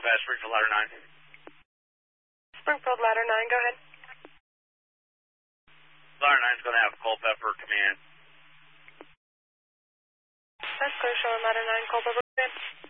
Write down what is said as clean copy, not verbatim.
dispatch, Springfield Ladder 9. Springfield Ladder 9, go ahead. Ladder 9's going to have Culpeper command. That's clear, showing Ladder 9, Culpeper command.